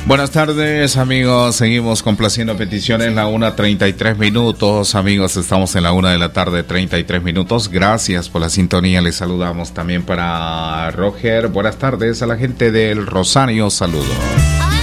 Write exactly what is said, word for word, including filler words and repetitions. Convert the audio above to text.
Buenas tardes, amigos. Seguimos complaciendo peticiones. La una treinta y tres minutos. Amigos, estamos en la una de la tarde, treinta y tres minutos. Gracias por la sintonía. Les saludamos también para Roger. Buenas tardes a la gente del Rosario. Saludos.